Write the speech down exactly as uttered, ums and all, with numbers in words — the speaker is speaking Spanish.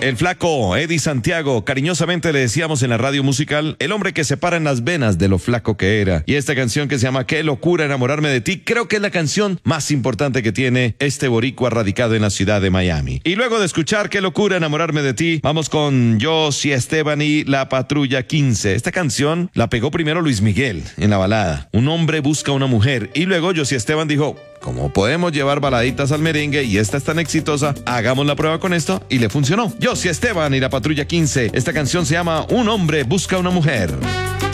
El flaco Eddie Santiago, cariñosamente le decíamos en la radio musical, el hombre que se para en las venas de lo flaco que era. Y esta canción que se llama Qué locura enamorarme de ti, creo que es la canción más importante que tiene este boricua radicado en la ciudad de Miami. Y luego de escuchar Qué locura enamorarme de ti, vamos con Josie Esteban y La Patrulla quince. Esta canción la pegó primero Luis Miguel en la balada. Un hombre busca una mujer. Y luego Josie Esteban dijo, como podemos llevar baladitas al merengue y esta es tan exitosa, hagamos la prueba con esto y le funcionó. Josie Esteban y La Patrulla quince. Esta canción se llama Un hombre busca una mujer.